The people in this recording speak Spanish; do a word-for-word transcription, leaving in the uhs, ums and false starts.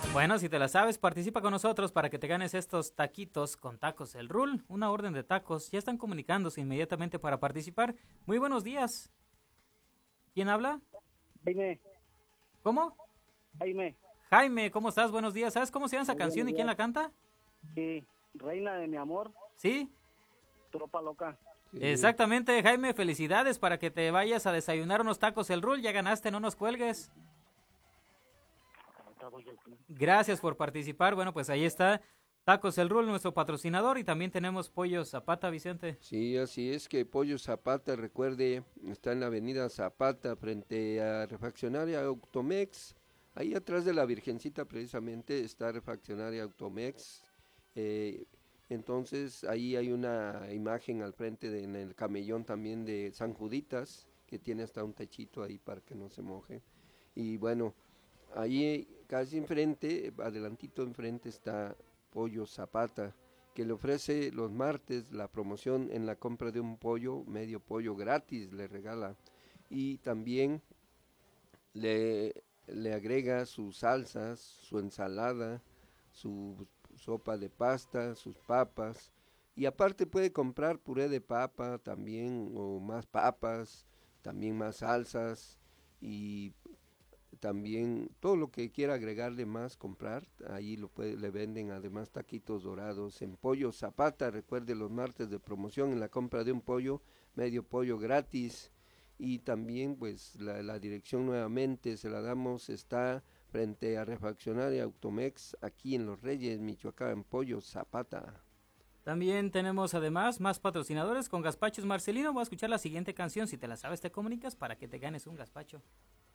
Bueno, si te la sabes, participa con nosotros para que te ganes estos taquitos con Tacos El Rul, una orden de tacos. Ya están comunicándose inmediatamente para participar. Muy buenos días. ¿Quién habla? Jaime, ¿Cómo? Jaime, Jaime, ¿cómo estás? Buenos días. ¿Sabes cómo se llama esa muy buenos canción y quién días. la canta? Sí, Reina de mi amor, ¿Sí? Tropa Loca. Sí. Exactamente, Jaime, felicidades para que te vayas a desayunar unos tacos El Rul. Ya ganaste, no nos cuelgues. Ahorita voy al plan. Gracias por participar. Bueno, pues ahí está Tacos El Rul, nuestro patrocinador, y también tenemos Pollo Zapata, Vicente. Sí, así es que Pollo Zapata, recuerde, está en la avenida Zapata frente a Refaccionaria Automex. Ahí atrás de la Virgencita precisamente está Refaccionaria Automex. Eh, entonces ahí hay una imagen al frente de, en el camellón también de San Juditas, que tiene hasta un techito ahí para que no se moje. Y bueno, ahí casi enfrente, adelantito enfrente está Pollo Zapata, que le ofrece los martes la promoción en la compra de un pollo, medio pollo gratis le regala. Y también le, le agrega sus salsas, su ensalada, su sopa de pasta, sus papas. Y aparte puede comprar puré de papa también, o más papas, también más salsas y también todo lo que quiera agregarle más, comprar, ahí lo puede, le venden además taquitos dorados en Pollo Zapata, recuerde los martes de promoción en la compra de un pollo, medio pollo gratis. Y también pues la, la dirección nuevamente se la damos, está frente a Refaccionaria Automex aquí en Los Reyes, Michoacán, Pollo Zapata. También tenemos además más patrocinadores con Gazpachos Marcelino. Voy a escuchar la siguiente canción. Si te la sabes, te comunicas para que te ganes un gazpacho.